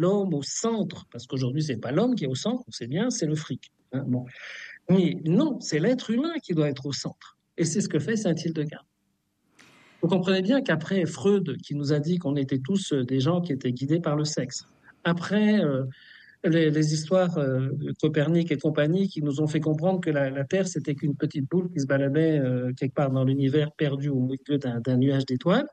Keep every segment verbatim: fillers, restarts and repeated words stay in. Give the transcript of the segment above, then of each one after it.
l'homme au centre, parce qu'aujourd'hui, c'est pas l'homme qui est au centre, on sait bien, c'est le fric. Hein, bon. Mais non, c'est l'être humain qui doit être au centre. Et c'est ce que fait Saint-Hildegarde. Vous comprenez bien qu'après Freud, qui nous a dit qu'on était tous des gens qui étaient guidés par le sexe, après euh, les, les histoires euh, de Copernic et compagnie qui nous ont fait comprendre que la, la Terre, c'était qu'une petite boule qui se baladait euh, quelque part dans l'univers perdu au milieu d'un, d'un nuage d'étoiles,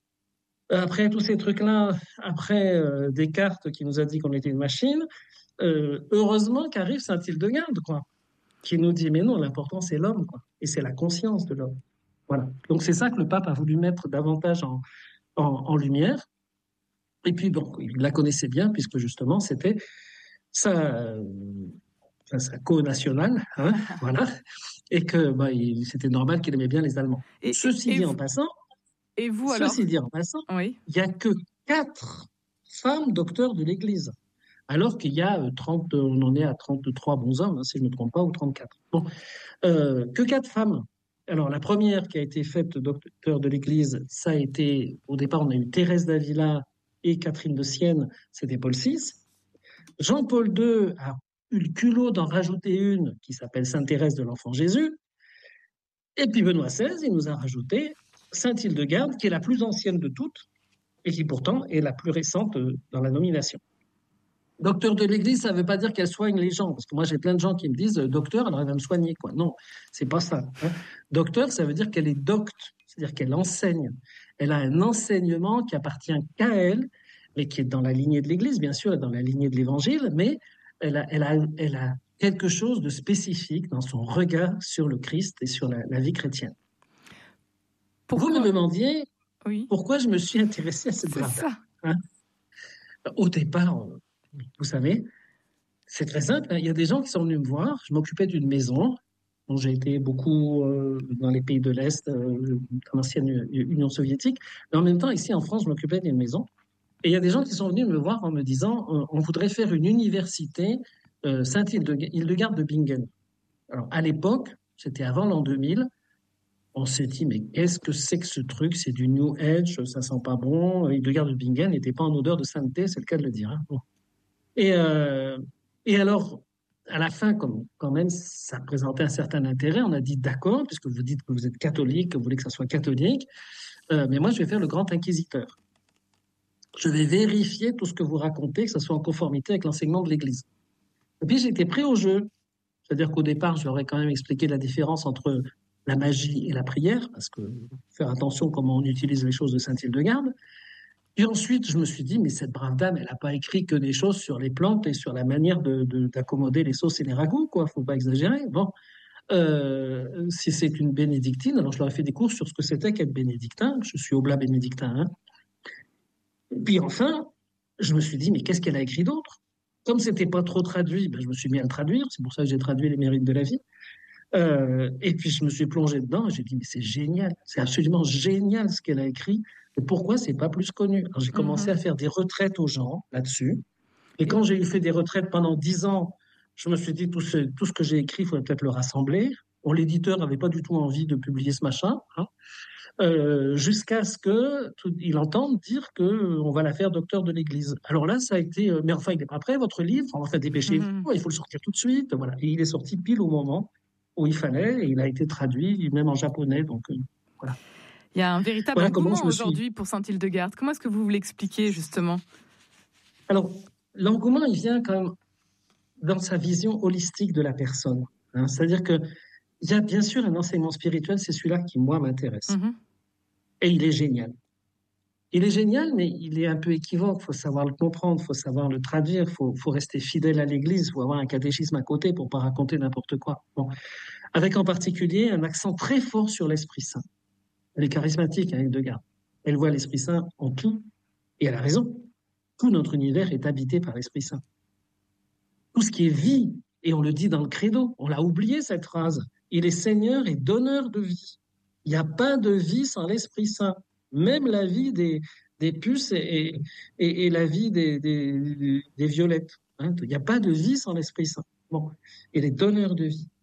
après tous ces trucs-là, après euh, Descartes qui nous a dit qu'on était une machine, euh, heureusement qu'arrive Saint-Hildegarde, quoi, qui nous dit, mais non, l'important c'est l'homme, quoi, et c'est la conscience de l'homme. Voilà. Donc c'est ça que le pape a voulu mettre davantage en, en, en lumière. Et puis, bon, il la connaissait bien, puisque justement, c'était sa, euh, sa co-nationale, hein, voilà, et que bah, il, c'était normal qu'il aimait bien les Allemands. Et, Ceci et, dit et en vous, passant, et vous alors? ceci dit en passant, Oui. il n'y a que quatre femmes docteurs de l'Église, alors qu'il y a trente, on en est à trente-trois bons hommes, hein, si je ne me trompe pas, ou trente-quatre. Bon, euh, que quatre femmes. Alors, la première qui a été faite docteur de l'Église, ça a été, au départ, on a eu Thérèse d'Avila et Catherine de Sienne, c'était Paul six. Jean-Paul deux a eu le culot d'en rajouter une qui s'appelle Sainte Thérèse de l'Enfant Jésus. Et puis Benoît seize, il nous a rajouté Sainte Hildegarde, qui est la plus ancienne de toutes et qui pourtant est la plus récente dans la nomination. Docteur de l'Église, ça ne veut pas dire qu'elle soigne les gens, parce que moi j'ai plein de gens qui me disent docteur, alors elle va me soigner, quoi. Non, c'est pas ça. Hein. Docteur, ça veut dire qu'elle est docte, c'est-à-dire qu'elle enseigne. Elle a un enseignement qui appartient qu'à elle, mais qui est dans la lignée de l'Église, bien sûr, et dans la lignée de l'Évangile, mais elle a, elle a, elle a quelque chose de spécifique dans son regard sur le Christ et sur la, la vie chrétienne. Pourquoi? Vous me demandiez oui. pourquoi je me suis intéressée à cette brave dame. Hein. Au départ, vous savez, c'est très simple. Hein. Il y a des gens qui sont venus me voir. Je m'occupais d'une maison dont j'ai été beaucoup euh, dans les pays de l'Est, euh, dans l'ancienne Union soviétique. Mais en même temps, ici en France, je m'occupais d'une maison. Et il y a des gens qui sont venus me voir en me disant euh, on voudrait faire une université euh, Saint-Hildegarde de Bingen. Alors, à l'époque, c'était avant l'an deux mille, on s'est dit mais qu'est-ce que c'est que ce truc? C'est du New Age, ça sent pas bon. Hildegarde de Bingen n'était pas en odeur de sainteté, c'est le cas de le dire. Hein. Bon. Et, euh, et alors, à la fin, comme quand même, ça présentait un certain intérêt, on a dit d'accord, puisque vous dites que vous êtes catholique, que vous voulez que ça soit catholique, euh, mais moi, je vais faire le grand inquisiteur. Je vais vérifier tout ce que vous racontez, que ça soit en conformité avec l'enseignement de l'Église. Et puis, j'ai été pris au jeu. C'est-à-dire qu'au départ, je leur ai quand même expliqué la différence entre la magie et la prière, parce que faire attention comment on utilise les choses de Saint-Hildegarde. Et ensuite, je me suis dit, mais cette brave dame, elle n'a pas écrit que des choses sur les plantes et sur la manière de, de, d'accommoder les sauces et les ragoûts, quoi. Faut pas exagérer. Bon, euh, si c'est une bénédictine, alors je leur ai fait des cours sur ce que c'était qu'être bénédictin. Je suis oblat bénédictin. Hein. Et puis enfin, je me suis dit, mais qu'est-ce qu'elle a écrit d'autre? Comme c'était pas trop traduit, ben, je me suis mis à le traduire. C'est pour ça que j'ai traduit Les Mérites de la vie. Euh, et puis je me suis plongé dedans et j'ai dit, mais c'est génial, c'est absolument génial ce qu'elle a écrit. Et pourquoi c'est pas plus connu? Alors j'ai commencé mm-hmm. à faire des retraites aux gens là-dessus. Et quand j'ai eu fait des retraites pendant dix ans, je me suis dit, tout ce, tout ce que j'ai écrit, il faudrait peut-être le rassembler. Bon, l'éditeur n'avait pas du tout envie de publier ce machin, hein, euh, jusqu'à ce qu'il entende dire qu'on va la faire docteur de l'Église. Alors là, ça a été, euh, mais enfin, il n'est pas prêt, votre livre, on va faire dépêchez-vous, mm-hmm. il faut le sortir tout de suite. Voilà. Et il est sorti pile au moment où il fallait, et il a été traduit, même en japonais, donc euh, voilà. Il y a un véritable voilà engouement aujourd'hui pour Saint-Hildegarde. Comment est-ce que vous vous l'expliquez, justement? Alors, l'engouement, il vient quand même dans sa vision holistique de la personne. Hein. C'est-à-dire qu'il y a bien sûr un enseignement spirituel, c'est celui-là qui, moi, m'intéresse. Mm-hmm. Et il est génial. Il est génial, mais il est un peu équivoque. Il faut savoir le comprendre, il faut savoir le traduire, il faut, faut rester fidèle à l'Église, il faut avoir un catéchisme à côté pour ne pas raconter n'importe quoi. Bon. Avec en particulier un accent très fort sur l'Esprit Saint. Elle est charismatique, hein, Hildegarde. Elle voit l'Esprit Saint en tout, et elle a raison. Tout notre univers est habité par l'Esprit Saint. Tout ce qui est vie, et on le dit dans le credo, on l'a oublié cette phrase, il est Seigneur et donneur de vie. Il n'y a pas de vie sans l'Esprit Saint. Même la vie des, des puces et, et, et la vie des, des, des violettes. Hein. Il n'y a pas de vie sans l'Esprit Saint. Bon, il est donneur de vie.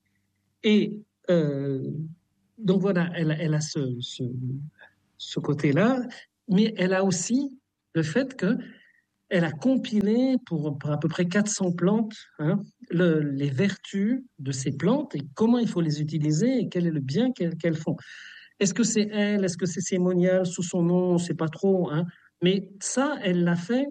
Et euh, donc voilà, elle, elle a ce, ce, ce côté-là, mais elle a aussi le fait qu'elle elle a compilé pour, pour à peu près quatre cents plantes, hein, le- les vertus de ces plantes et comment il faut les utiliser et quel est le bien qu'elles qu'elles font. Est-ce que c'est elle, est-ce que c'est Sémonial sous son nom, on ne sait pas trop, hein. Mais ça, elle l'a fait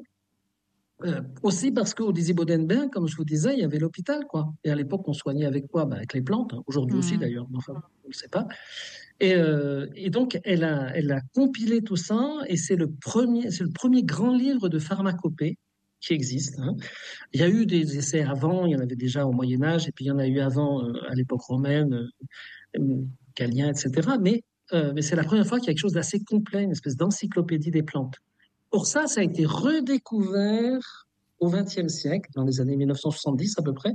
euh, aussi parce qu'au Désir-Bodenberg, comme je vous disais, il y avait l'hôpital, quoi. Et à l'époque, on soignait avec quoi? Ben, avec les plantes, hein. Aujourd'hui aussi Hmm. d'ailleurs, mais enfin, on ne sait pas. Et, euh, et donc, elle a, elle a compilé tout ça, et c'est le premier, c'est le premier grand livre de pharmacopée qui existe, hein. Il y a eu des essais avant, il y en avait déjà au Moyen Âge, et puis il y en a eu avant, euh, à l'époque romaine, euh, Galien, et cetera. Mais, euh, mais c'est la première fois qu'il y a quelque chose d'assez complet, une espèce d'encyclopédie des plantes. Or ça, ça a été redécouvert au vingtième siècle, dans les années mille neuf cent soixante-dix à peu près,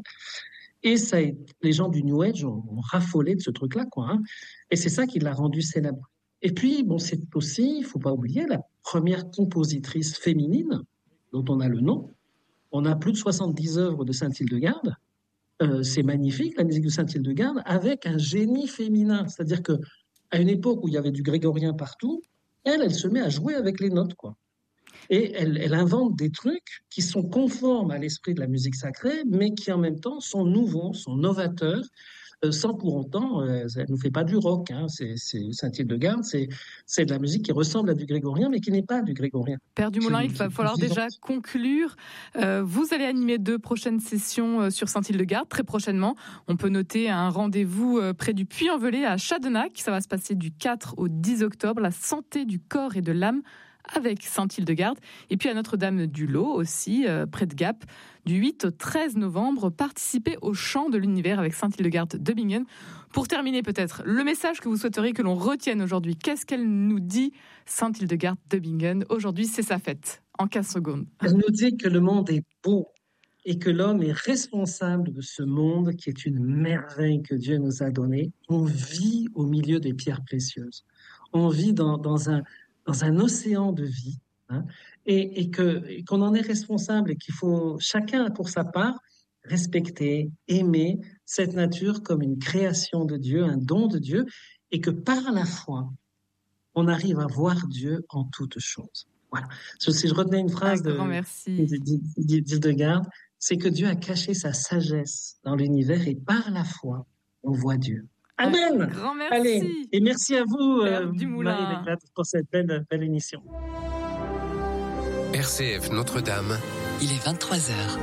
et ça, les gens du New Age ont, ont raffolé de ce truc-là, quoi, hein. Et c'est ça qui l'a rendu célèbre. Et puis, bon, c'est aussi, il faut pas oublier, la première compositrice féminine dont on a le nom. On a plus de soixante-dix œuvres de Saint-Hildegarde. Euh, c'est magnifique, la musique de Saint-Hildegarde, avec un génie féminin. C'est-à-dire que à une époque où il y avait du grégorien partout, elle, elle se met à jouer avec les notes, quoi. Et elle, elle invente des trucs qui sont conformes à l'esprit de la musique sacrée, mais qui en même temps sont nouveaux, sont novateurs, euh, sans pour autant, euh, elle ne nous fait pas du rock, hein. C'est, c'est Saint-Hildegarde, c'est, c'est de la musique qui ressemble à du grégorien, mais qui n'est pas du grégorien. Père Dumoulin, il va Qui- falloir qui- déjà conclure. Euh, vous allez animer deux prochaines sessions euh, sur Saint-Hildegarde, très prochainement. On peut noter un rendez-vous euh, près du Puy-en-Velay à Chadenac. Ça va se passer du quatre au dix octobre. La santé du corps et de l'âme avec Saint-Hildegarde. Et puis à Notre-Dame-du-Lot aussi, euh, près de Gap, du huit au treize novembre. Participez au Chant de l'Univers avec Saint-Hildegarde de Bingen. Pour terminer peut-être, le message que vous souhaiteriez que l'on retienne aujourd'hui, qu'est-ce qu'elle nous dit, Saint-Hildegarde de Bingen? Aujourd'hui, c'est sa fête, en quinze secondes. Elle nous dit que le monde est beau et que l'homme est responsable de ce monde qui est une merveille que Dieu nous a donnée. On vit au milieu des pierres précieuses. On vit dans, dans un, dans un océan de vie, hein, et, et, que, et qu'on en est responsable et qu'il faut chacun pour sa part respecter, aimer cette nature comme une création de Dieu, un don de Dieu, et que par la foi, on arrive à voir Dieu en toutes choses. Voilà. Si je retenais une phrase Un grand de, merci. d'Hildegarde, c'est que Dieu a caché sa sagesse dans l'univers et par la foi, on voit Dieu. Amen. Un grand merci. Allez, et merci à vous, euh, Dumoulin. Marie Léglade, pour cette belle, belle émission. R C F Notre-Dame. Il est vingt-trois heures.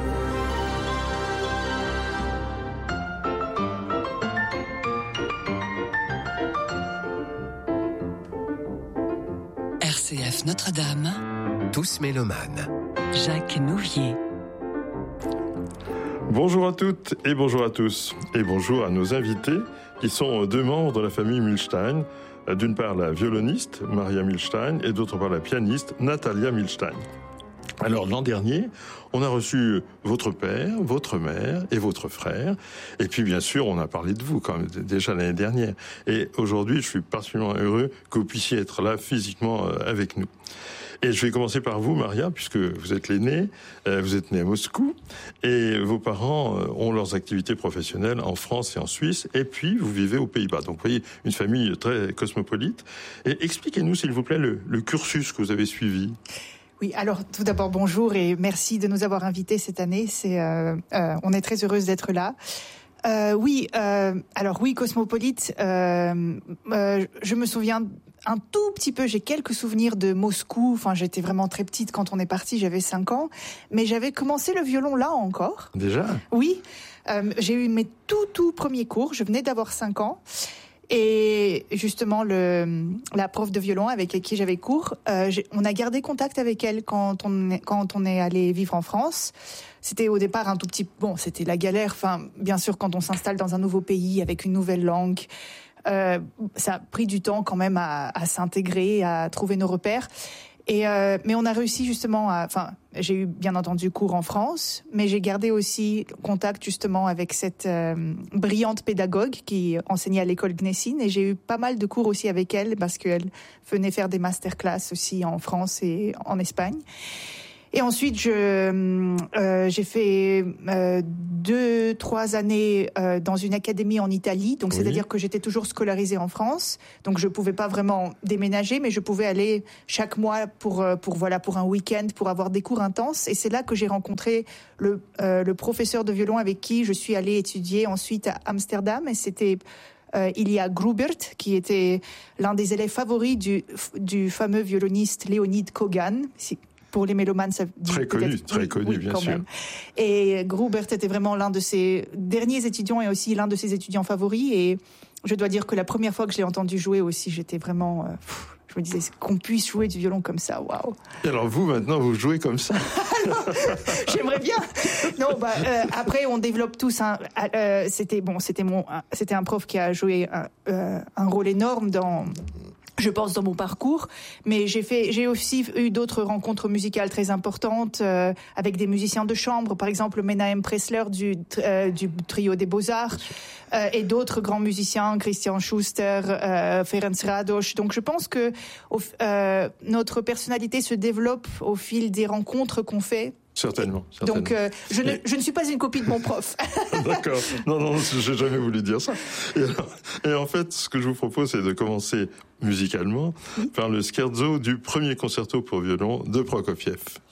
R C F Notre-Dame. Tous mélomanes. Jacques Nouvier. Bonjour à toutes et bonjour à tous. Et bonjour à nos invités qui sont deux membres de la famille Milstein. D'une part la violoniste Maria Milstein et d'autre part la pianiste Natalia Milstein. Alors l'an dernier, on a reçu votre père, votre mère et votre frère. Et puis bien sûr, on a parlé de vous quand même déjà l'année dernière. Et aujourd'hui, je suis particulièrement heureux que vous puissiez être là physiquement avec nous. Et je vais commencer par vous, Maria, puisque vous êtes l'aînée, euh, vous êtes née à Moscou, et vos parents euh, ont leurs activités professionnelles en France et en Suisse, et puis vous vivez aux Pays-Bas. Donc vous voyez, une famille très cosmopolite. Et expliquez-nous, s'il vous plaît, le, le cursus que vous avez suivi. Oui, alors tout d'abord bonjour et merci de nous avoir invités cette année. C'est, euh, euh, on est très heureuse d'être là. Euh, oui, euh, alors oui, cosmopolite. Euh, euh, je me souviens un tout petit peu. J'ai quelques souvenirs de Moscou. Enfin, j'étais vraiment très petite quand on est parti. J'avais cinq ans, mais j'avais commencé le violon là encore. Déjà ? Oui, euh, j'ai eu mes tout tout premiers cours. Je venais d'avoir cinq ans. Et justement, le, la prof de violon avec qui j'avais cours, euh, on a gardé contact avec elle quand on est, quand on est allé vivre en France. C'était au départ un tout petit... Bon, c'était la galère. Enfin, bien sûr, quand on s'installe dans un nouveau pays avec une nouvelle langue, euh, ça a pris du temps quand même à, à s'intégrer, à trouver nos repères. Et euh, mais on a réussi justement à... Enfin, j'ai eu bien entendu cours en France, mais j'ai gardé aussi contact justement avec cette euh, brillante pédagogue qui enseignait à l'école Gnessine, et j'ai eu pas mal de cours aussi avec elle parce qu'elle venait faire des masterclass aussi en France et en Espagne. Et ensuite, je, euh, j'ai fait euh, deux, trois années euh, dans une académie en Italie. Donc, oui. C'est-à-dire que j'étais toujours scolarisée en France. Donc, je pouvais pas vraiment déménager, mais je pouvais aller chaque mois pour, pour, voilà, pour un week-end, pour avoir des cours intenses. Et c'est là que j'ai rencontré le, euh, le professeur de violon avec qui je suis allée étudier ensuite à Amsterdam. Et c'était euh, Ilya Grubert, qui était l'un des élèves favoris du, du fameux violoniste Leonid Kogan. Si, Pour les mélomanes, ça dit très connu, très oui, connu, oui, bien sûr. Même. Et Grubert était vraiment l'un de ses derniers étudiants et aussi l'un de ses étudiants favoris. Et je dois dire que la première fois que je l'ai entendu jouer aussi, j'étais vraiment, euh, pff, je me disais qu'on puisse jouer du violon comme ça, waouh. Et alors vous, maintenant, vous jouez comme ça? Alors, j'aimerais bien. Non, bah euh, après, on développe tous. Un, euh, c'était bon, c'était mon, c'était un prof qui a joué un, euh, un rôle énorme dans. Je pense dans mon parcours, mais j'ai fait, j'ai aussi eu d'autres rencontres musicales très importantes euh, avec des musiciens de chambre, par exemple Menahem Pressler du euh, du trio des Beaux-Arts euh, et d'autres grands musiciens, Christian Schuster, euh, Ferenc Rados. Donc je pense que au, euh, notre personnalité se développe au fil des rencontres qu'on fait. Certainement. certainement. Donc, euh, je, ne, je ne suis pas une copie de mon prof. D'accord. Non, non, j'ai jamais voulu dire ça. Et, alors, et en fait, ce que je vous propose, c'est de commencer musicalement oui. par le scherzo du premier concerto pour violon de Prokofiev.